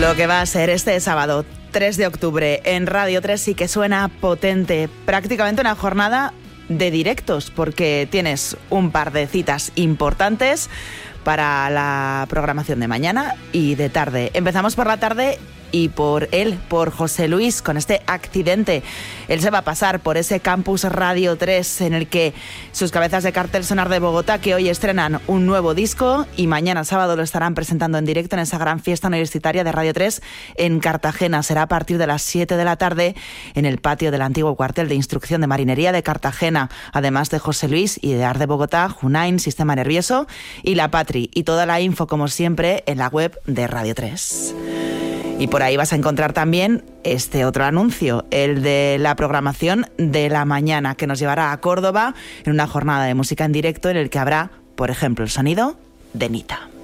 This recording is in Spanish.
Lo que va a ser este sábado 3 de octubre en Radio 3 sí que suena potente, prácticamente una jornada de directos, porque tienes un par de citas importantes para la programación de mañana y de tarde. Empezamos por la tarde y por José Luis, con este accidente. Él se va a pasar por ese campus Radio 3 en el que sus cabezas de cartel son Art de Bogotá, que hoy estrenan un nuevo disco y mañana sábado lo estarán presentando en directo en esa gran fiesta universitaria de Radio 3 en Cartagena. Será a partir de las 7 de la tarde en el patio del antiguo cuartel de instrucción de Marinería de Cartagena, además de José Luis y de Art de Bogotá, Junain, Sistema Nervioso y La Patri. Y toda la info, como siempre, en la web de Radio 3. Y por ahí vas a encontrar también este otro anuncio, el de la programación de la mañana, que nos llevará a Córdoba en una jornada de música en directo en el que habrá, por ejemplo, el sonido de Nita.